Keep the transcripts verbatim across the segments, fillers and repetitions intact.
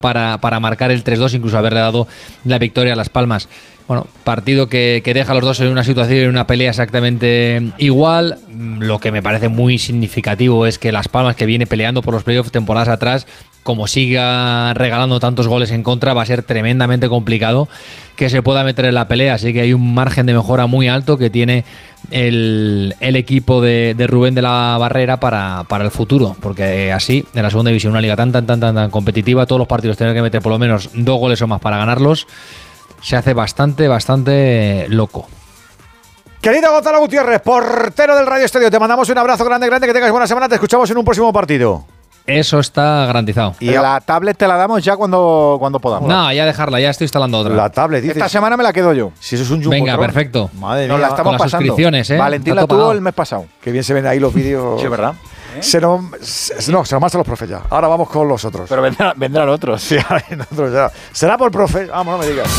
para, para marcar el tres dos, incluso haberle dado la victoria a Las Palmas. Bueno, partido que, que deja a los dos en una situación, en una pelea exactamente igual. Lo que me parece muy significativo es que Las Palmas, que viene peleando por los playoffs temporadas atrás, como siga regalando tantos goles en contra, va a ser tremendamente complicado que se pueda meter en la pelea. Así que hay un margen de mejora muy alto que tiene el, el equipo de, de Rubén de la Barrera para, para el futuro, porque así, en la segunda división, una liga tan tan tan tan, tan competitiva, todos los partidos tener que meter por lo menos dos goles o más para ganarlos, se hace bastante, bastante loco. Querido Gonzalo Gutiérrez, portero del Radio Estadio, te mandamos un abrazo grande, grande, que tengas buena semana, te escuchamos en un próximo partido. Eso está garantizado. Y la tablet te la damos ya cuando, cuando podamos. No, ya dejarla, ya estoy instalando otra. La tablet, dices. Esta semana me la quedo yo. Si eso es un Venga, perfecto. Madre Nos mía. la estamos con las pasando. suscripciones, ¿eh? Valentín la tuvo el mes pasado. Qué bien se ven ahí los vídeos. Sí, ¿verdad? ¿Eh? Se nos, se, no, se nos marchan los profes ya. Ahora vamos con los otros. Pero vendrán, vendrán otros. Sí, ahora hay otros ya. Será por profe. Vamos, no me digas.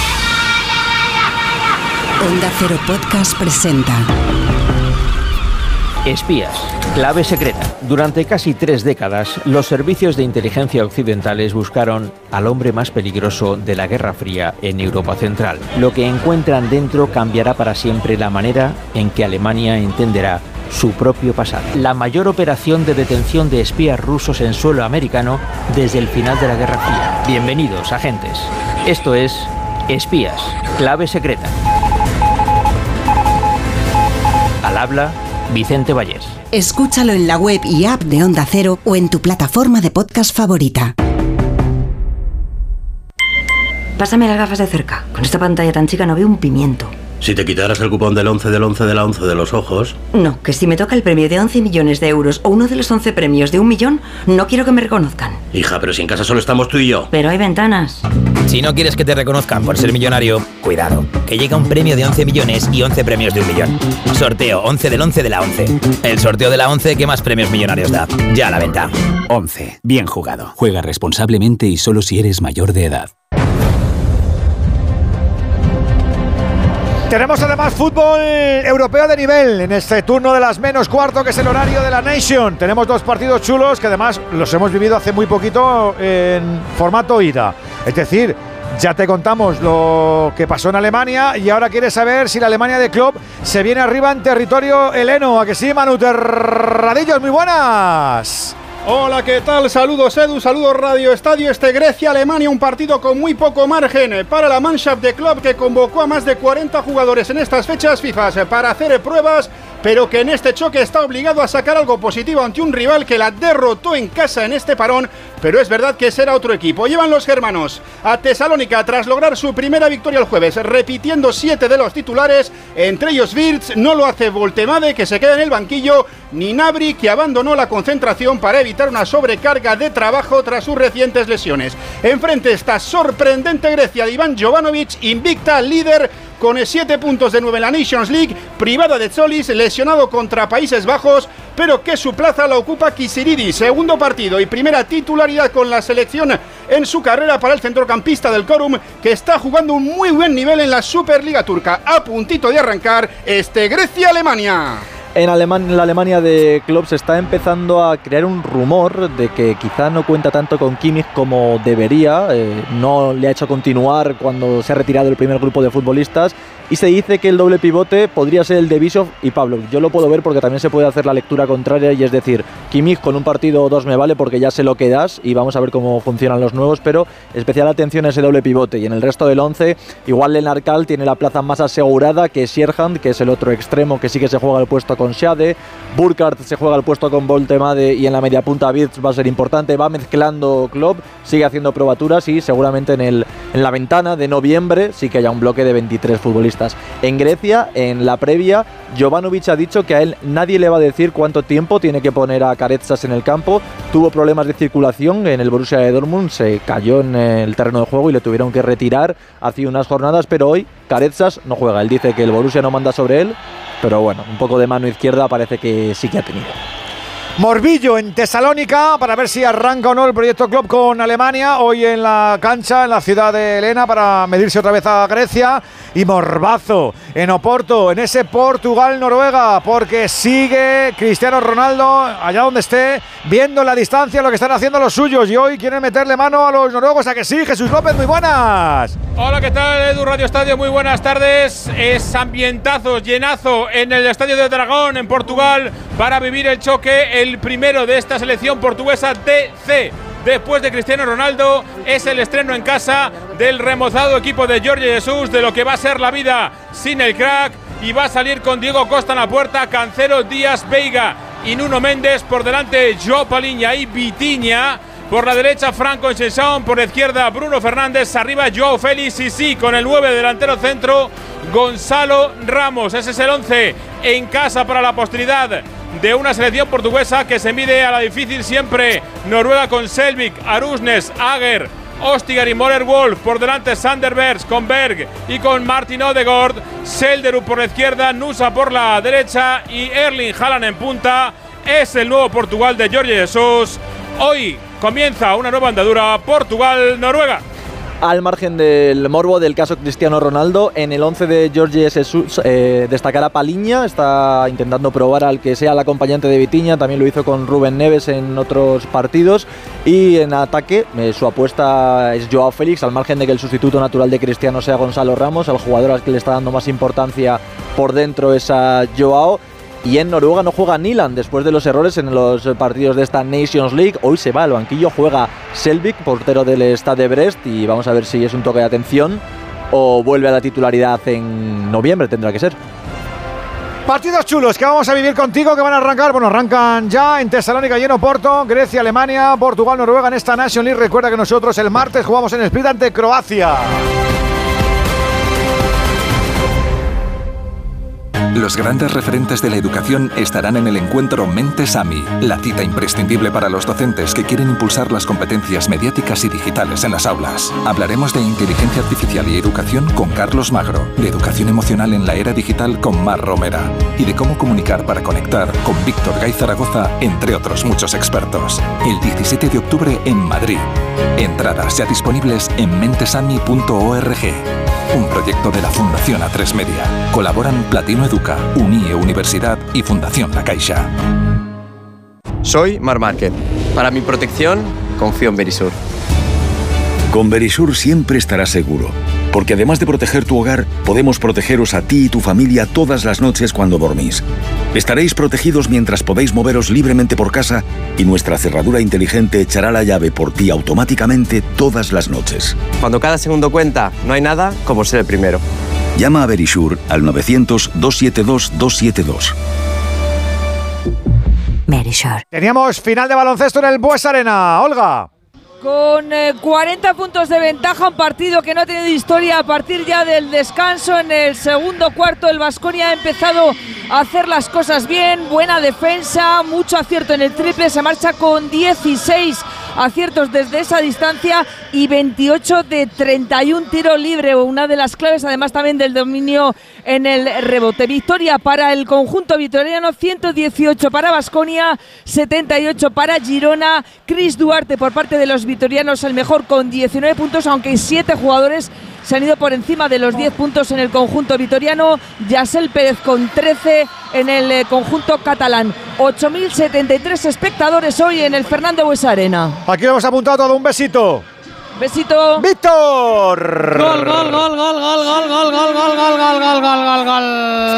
Onda Cero Podcast presenta Espías, clave secreta. Durante casi tres décadas, los servicios de inteligencia occidentales buscaron al hombre más peligroso de la Guerra Fría en Europa Central. Lo que encuentran dentro cambiará para siempre la manera en que Alemania entenderá su propio pasado. La mayor operación de detención de espías rusos en suelo americano desde el final de la Guerra Fría. Bienvenidos, agentes. Esto es Espías, clave secreta. Al habla Vicente Vallés. Escúchalo en la web y app de Onda Cero o en tu plataforma de podcast favorita. Pásame las gafas de cerca. Con esta pantalla tan chica no veo un pimiento. Si te quitaras el cupón del once del once de la once de los ojos... No, que si me toca el premio de once millones de euros o uno de los once premios de un millón, no quiero que me reconozcan. Hija, pero si en casa solo estamos tú y yo. Pero hay ventanas. Si no quieres que te reconozcan por ser millonario, cuidado, que llega un premio de once millones y once premios de un millón. Sorteo once del once de la once. El sorteo de la once que más premios millonarios da. Ya a la venta. once. Bien jugado. Juega responsablemente y solo si eres mayor de edad. Tenemos además fútbol europeo de nivel en este turno de las menos cuarto, que es el horario de la Nation. Tenemos dos partidos chulos que además los hemos vivido hace muy poquito en formato ida. Es decir, ya te contamos lo que pasó en Alemania y ahora quieres saber si la Alemania de Klopp se viene arriba en territorio heleno. ¿A que sí, Manu Terradillos? Muy buenas. Hola, ¿qué tal? Saludos Edu, saludos Radio Estadio. Este Grecia-Alemania, un partido con muy poco margen para la Mannschaft de Klopp, que convocó a más de cuarenta jugadores en estas fechas FIFA para hacer pruebas, pero que en este choque está obligado a sacar algo positivo ante un rival que la derrotó en casa en este parón, pero es verdad que será otro equipo. Llevan los germanos a Tesalónica tras lograr su primera victoria el jueves, repitiendo siete de los titulares, entre ellos Wirtz, no lo hace Voltemade, que se queda en el banquillo, ni Gnabry, que abandonó la concentración para evitar una sobrecarga de trabajo tras sus recientes lesiones. Enfrente está sorprendente Grecia de Iván Jovanovic, invicta, líder, con siete puntos de nueve en la Nations League, privada de Tzolis, lesionado contra Países Bajos, pero que su plaza la ocupa Kisiridis. Segundo partido y primera titularidad con la selección en su carrera para el centrocampista del Corum, que está jugando un muy buen nivel en la Superliga turca. A puntito de arrancar este Grecia-Alemania. En, Aleman- en la Alemania de Klopp se está empezando a crear un rumor de que quizá no cuenta tanto con Kimmich como debería. Eh, no le ha hecho continuar cuando se ha retirado el primer grupo de futbolistas. Y se dice que el doble pivote podría ser el de Bischoff y Pablo. Yo lo puedo ver porque también se puede hacer la lectura contraria, y es decir, Kimmich con un partido o dos me vale porque ya sé lo que das y vamos a ver cómo funcionan los nuevos, pero especial atención a ese doble pivote. Y en el resto del once, igual Lennart Kahl tiene la plaza más asegurada que Sierhand, que es el otro extremo que sí que se juega el puesto con Schade. Burkhardt se juega el puesto con Voltemade y en la media punta Wirtz va a ser importante. Va mezclando Klopp, sigue haciendo probaturas y seguramente en, el, en la ventana de noviembre sí que haya un bloque de veintitrés futbolistas. En Grecia, en la previa, Jovanovic ha dicho que a él nadie le va a decir cuánto tiempo tiene que poner a Carezas en el campo. Tuvo problemas de circulación en el Borussia de Dortmund, se cayó en el terreno de juego y le tuvieron que retirar hace unas jornadas, pero hoy Carezas no juega. Él dice que el Borussia no manda sobre él, pero bueno, un poco de mano izquierda parece que sí que ha tenido. Morbillo en Tesalónica para ver si arranca o no el proyecto Klopp con Alemania. Hoy en la cancha, en la ciudad de Helena, para medirse otra vez a Grecia. Y Morbazo en Oporto, en ese Portugal-Noruega, porque sigue Cristiano Ronaldo allá donde esté, viendo la distancia lo que están haciendo los suyos. Y hoy quieren meterle mano a los noruegos. ¿A que sí? Jesús López, muy buenas. Hola, ¿qué tal? Edu Radio Estadio, muy buenas tardes. Es ambientazo, llenazo en el Estadio de Dragón en Portugal para vivir el choque, el primero de esta selección portuguesa D C. Después de Cristiano Ronaldo, es el estreno en casa del remozado equipo de Jorge Jesús, de lo que va a ser la vida sin el crack, y va a salir con Diego Costa en la puerta, Cancelo, Díaz, Veiga y Nuno Méndez, por delante Joao Palhinha y Vitinha. Por la derecha, Franco Enchenchón. Por la izquierda, Bruno Fernández. Arriba, Joao Félix. Y sí, con el nueve delantero centro, Gonzalo Ramos. Ese es el once en casa para la posteridad de una selección portuguesa que se mide a la difícil siempre. Noruega con Selvik, Arusnes, Ager, Ostigar y Moller-Wolf. Por delante, Sander Bergs con Berg y con Martin Odegaard. Selderup por la izquierda, Nusa por la derecha y Erling Haaland en punta. Es el nuevo Portugal de Jorge Jesús. Hoy comienza una nueva andadura, Portugal-Noruega. Al margen del morbo del caso Cristiano Ronaldo, en el once de Jorge Jesús eh, destacará Palhinha. Está intentando probar al que sea el acompañante de Vitinha. También lo hizo con Rubén Neves en otros partidos. Y en ataque, eh, su apuesta es Joao Félix, al margen de que el sustituto natural de Cristiano sea Gonzalo Ramos. El jugador al que le está dando más importancia por dentro es a Joao. Y en Noruega no juega Nyland después de los errores en los partidos de esta Nations League. Hoy se va al banquillo, juega Selvik, portero del Stade Brest, y vamos a ver si es un toque de atención o vuelve a la titularidad en noviembre, tendrá que ser. Partidos chulos que vamos a vivir contigo, que van a arrancar, bueno, arrancan ya en Tesalónica y en Oporto, Grecia, Alemania, Portugal, Noruega en esta Nations League. Recuerda que nosotros el martes jugamos en Split ante Croacia. Los grandes referentes de la educación estarán en el encuentro Mentes AMI, la cita imprescindible para los docentes que quieren impulsar las competencias mediáticas y digitales en las aulas. Hablaremos de inteligencia artificial y educación con Carlos Magro, de educación emocional en la era digital con Mar Romera y de cómo comunicar para conectar con Víctor Gay Zaragoza, entre otros muchos expertos. El diecisiete de octubre en Madrid. Entradas ya disponibles en mentesami punto org. Un proyecto de la Fundación A tres Media. Colaboran Platino Educa, Unie Universidad y Fundación La Caixa. Soy Marc Márquez. Para mi protección, confío en Verisur. Con Verisur siempre estarás seguro, porque además de proteger tu hogar, podemos protegeros a ti y tu familia todas las noches cuando dormís. Estaréis protegidos mientras podéis moveros libremente por casa y nuestra cerradura inteligente echará la llave por ti automáticamente todas las noches. Cuando cada segundo cuenta, no hay nada como ser el primero. Llama a Verisur al novecientos, doscientos setenta y dos, doscientos setenta y dos. Verisur. Teníamos final de baloncesto en el Bues Arena. Olga. Con eh, cuarenta puntos de ventaja, un partido que no ha tenido historia a partir ya del descanso. En el segundo cuarto el Baskonia ha empezado a hacer las cosas bien, buena defensa, mucho acierto en el triple, se marcha con dieciséis aciertos desde esa distancia y veintiocho de treinta y un tiro libre, una de las claves además también del dominio en el rebote. Victoria para el conjunto vitoriano, ciento dieciocho para Baskonia, setenta y ocho para Girona. Chris Duarte por parte de los vitorianos el mejor con diecinueve puntos, aunque siete jugadores se han ido por encima de los diez puntos en el conjunto vitoriano. Yasel Pérez con trece en el eh, conjunto catalán. ocho mil setenta y tres espectadores hoy en el Fernando Bues Arena. Aquí lo hemos apuntado todo, un besito. Besito. Víctor. Gol, gol, gol, gol, gol, gol, gol, gol, gol, gol, gol, gol, gol, gol, gol.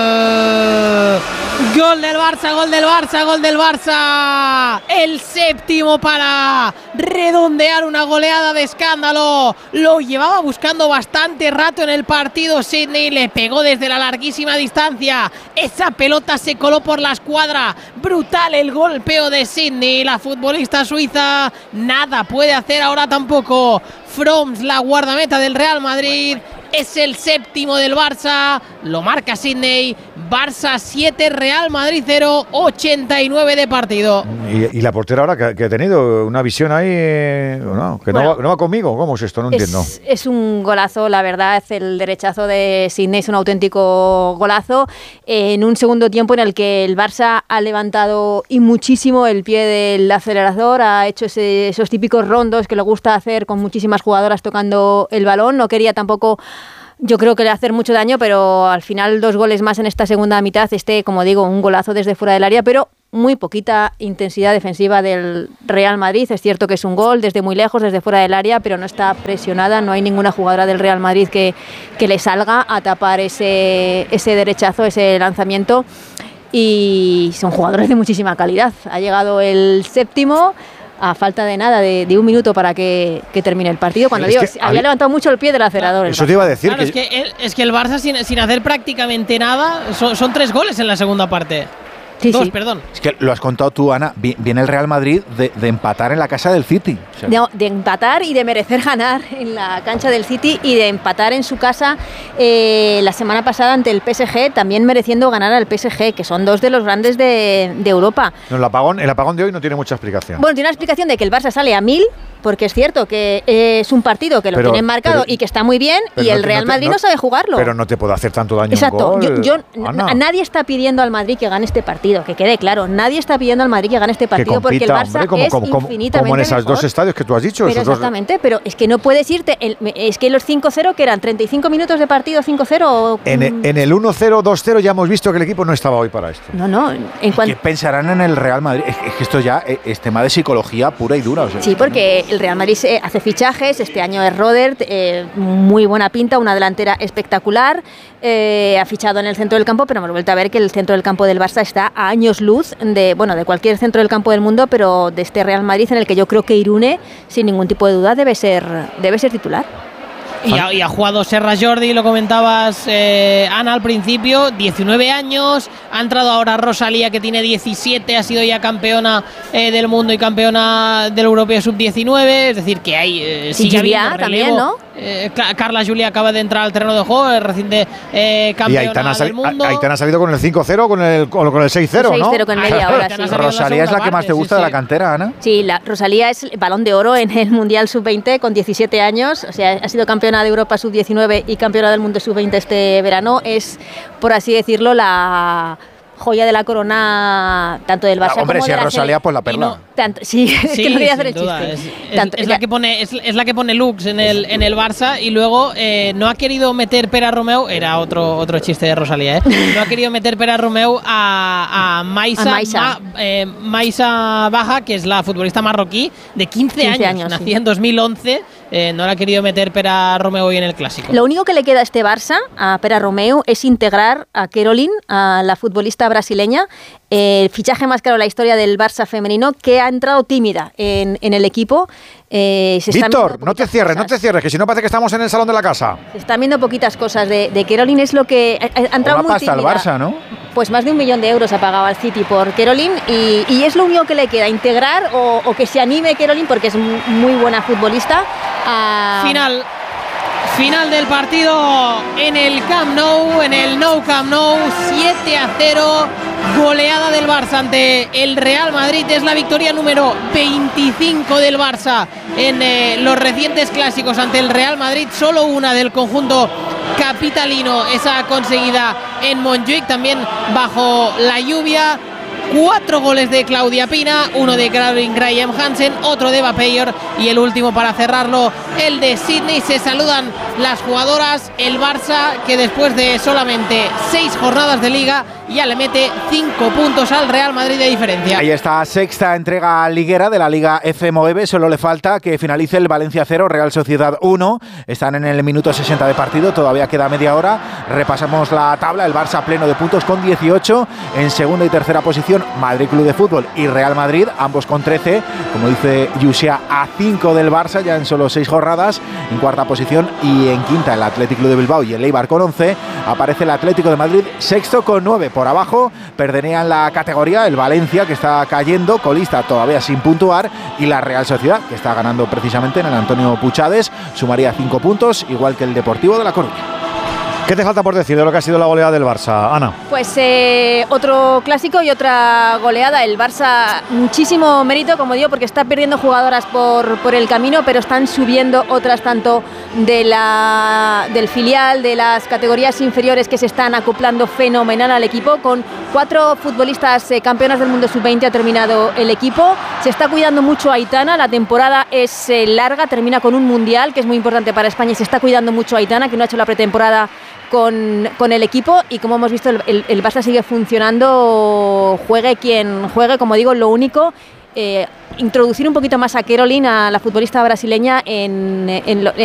Gol del Barça, gol del Barça, gol del Barça. El séptimo para redondear una goleada de escándalo. Lo llevaba buscando bastante rato en el partido Sidney. Le pegó desde la larguísima distancia. Esa pelota se coló por la escuadra. Brutal el golpeo de Sidney. La futbolista suiza nada puede hacer ahora tampoco. Froms, la guardameta del Real Madrid, es el séptimo del Barça, lo marca Sidney, Barça siete, Real Madrid cero, ochenta y nueve de partido. ¿Y, y la portera ahora que, que ha tenido una visión ahí? Eh, no, que bueno, no, va, no va conmigo. ¿Cómo es esto? No es, entiendo. Es un golazo, la verdad. El derechazo de Sidney es un auténtico golazo. En un segundo tiempo en el que el Barça ha levantado y muchísimo el pie del acelerador, ha hecho ese, esos típicos rondos que le gusta hacer con muchísimas jugadoras tocando el balón. No quería tampoco... Yo creo que le va a hacer mucho daño, pero al final dos goles más en esta segunda mitad. Este, como digo, un golazo desde fuera del área, pero muy poquita intensidad defensiva del Real Madrid. Es cierto que es un gol desde muy lejos, desde fuera del área, pero no está presionada. No hay ninguna jugadora del Real Madrid que, que le salga a tapar ese, ese derechazo, ese lanzamiento. Y son jugadores de muchísima calidad. Ha llegado el séptimo... a falta de nada, de, de un minuto para que, que termine el partido. Cuando es digo, había, había levantado mucho el pie del acelerador. Eso te iba a decir. Claro, que... Es, que el, es que el Barça, sin, sin hacer prácticamente nada, son, son tres goles en la segunda parte. Sí, Dos, sí. perdón. Es que lo has contado tú, Ana. Viene el Real Madrid de, de empatar en la casa del City. O sea, de, de empatar y de merecer ganar en la cancha del City y de empatar en su casa eh, la semana pasada ante el P S G, también mereciendo ganar al P S G, que son dos de los grandes de, de Europa. No, el apagón, el apagón de hoy no tiene mucha explicación. Bueno, tiene una explicación de que el Barça sale a mil, porque es cierto que es un partido que lo pero, tienen marcado pero, y que está muy bien, y el no, Real no te, Madrid no, no sabe jugarlo. Pero no te puede hacer tanto daño. Exacto. Un gol, yo, yo a nadie está pidiendo al Madrid que gane este partido, que quede claro. Nadie está pidiendo al Madrid que gane este partido, compita, porque el Barça hombre, como, es como, como, infinitamente como en esos dos estadios que tú has dicho. Pero esos exactamente, dos... pero es que no puedes irte. El, es que los cinco cero, que eran treinta y cinco minutos de partido, cinco cero. En, mmm, en el uno cero, dos cero ya hemos visto que el equipo no estaba hoy para esto. No, no. En ¿Qué pensarán en el Real Madrid? Es, es que esto ya es tema de psicología pura y dura. O sea, sí, porque el Real Madrid hace fichajes. Este año es Rodert, eh, muy buena pinta, una delantera espectacular. Eh, ha fichado en el centro del campo, pero hemos vuelto a ver que el centro del campo del Barça está a años luz de, bueno, de cualquier centro del campo del mundo, pero de este Real Madrid, en el que yo creo que Irune, sin ningún tipo de duda, debe ser, debe ser titular. Y ha, y ha jugado Serra Jordi, lo comentabas, eh, Ana, al principio, diecinueve años. Ha entrado ahora Rosalía, que tiene diecisiete, ha sido ya campeona eh, del mundo y campeona del europeo sub diecinueve. Es decir, que hay. Eh, sí, Julia también, ¿no? Eh, Carla Julia acaba de entrar al terreno de juego, es reciente eh, campeona y Aitana del mundo. Aitana ha salido con el cinco cero, con el, con el seis cero, ¿no? seis cero con media hora, sí. Rosalía es la que más te gusta sí, de sí. la cantera, Ana. Sí, la, Rosalía es el balón de oro en el Mundial sub veinte con diecisiete años. O sea, ha sido campeona de Europa sub diecinueve y campeona del mundo sub veinte este verano. Es, por así decirlo, la joya de la corona tanto del Barça ah, hombre, como si de es la Rosalía, pues la perla. no, tanto, sí, es sí, que no quería hacer el duda. chiste. Es, tanto, es, es la que pone es, es la que pone Lux en el en el Barça, y luego eh, no ha querido meter Pera Romeu, era otro otro chiste de Rosalía, ¿eh? No ha querido meter Pera Romeu a, a Maisa, a Maisa. Ma, eh, Maisa Baja, que es la futbolista marroquí de quince, quince años, años, nacida sí. en dos mil once. Eh, no la ha querido meter Pera Romeu hoy en el Clásico. Lo único que le queda a este Barça, a Pera Romeu, es integrar a Caroline, a la futbolista brasileña, el fichaje más caro de la historia del Barça femenino, que ha entrado tímida en, en el equipo. Eh, se Víctor, no te cierres, cosas. no te cierres, que si no parece que estamos en el salón de la casa. Se están viendo poquitas cosas de, de Caroline, es lo que ha, ha entrado muy pasta tímida. al Barça, ¿no? Pues más de un millón de euros ha pagado al City por Caroline, y, y es lo único que le queda, integrar o, o que se anime Caroline, porque es muy buena futbolista. A... Final. Final del partido en el Camp Nou, en el Nou Camp Nou, siete a cero, goleada del Barça ante el Real Madrid. Es la victoria número veinticinco del Barça en eh, los recientes clásicos ante el Real Madrid. Solo una del conjunto capitalino, esa conseguida en Montjuic, también bajo la lluvia. Cuatro goles de Claudia Pina, uno de Caroline Graham Hansen, otro de Eva Payer y el último para cerrarlo, el de Sidney. Se saludan las jugadoras. El Barça, que después de solamente seis jornadas de liga ya le mete cinco puntos al Real Madrid de diferencia. Ahí está, sexta entrega liguera de la Liga F M O E B. Solo le falta que finalice el Valencia cero, Real Sociedad uno. Están en el minuto sesenta de partido, todavía queda media hora. Repasamos la tabla. El Barça pleno de puntos con dieciocho. En segunda y tercera posición Madrid Club de Fútbol y Real Madrid, ambos con trece. Como dice Yusia, a cinco del Barça ya en solo seis jornadas. En cuarta posición y en quinta el Athletic Club de Bilbao y el Eibar con once. Aparece el Atlético de Madrid sexto con nueve. Por abajo perderían la categoría el Valencia, que está cayendo, colista todavía sin puntuar, y la Real Sociedad, que está ganando precisamente en el Antonio Puchades, sumaría cinco puntos, igual que el Deportivo de La Coruña. ¿Qué te falta por decir de lo que ha sido la goleada del Barça, Ana? Pues eh, otro clásico y otra goleada. El Barça, muchísimo mérito, como digo, porque está perdiendo jugadoras por, por el camino, pero están subiendo otras tanto de la, del filial, de las categorías inferiores, que se están acoplando fenomenal al equipo. Con cuatro futbolistas eh, campeonas del mundo sub veinte ha terminado el equipo. Se está cuidando mucho a Aitana, la temporada es eh, larga, termina con un mundial, que es muy importante para España, y se está cuidando mucho a Aitana, que no ha hecho la pretemporada Con, con el equipo, y como hemos visto el, el, el Barça sigue funcionando, juegue quien juegue. Como digo, lo único, eh, introducir un poquito más a Caroline, a la futbolista brasileña, en, en, lo,